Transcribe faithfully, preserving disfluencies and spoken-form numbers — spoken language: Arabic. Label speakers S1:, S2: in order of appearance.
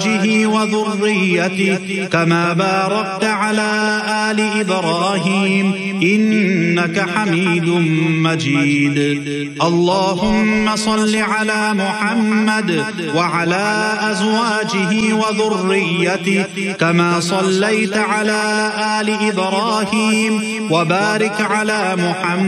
S1: أزواجه وذريته كما باركت على آل إبراهيم إنك حميد مجيد. اللهم صل على محمد وعلى أزواجه وذريته كما صليت على آل إبراهيم وبارك على محمد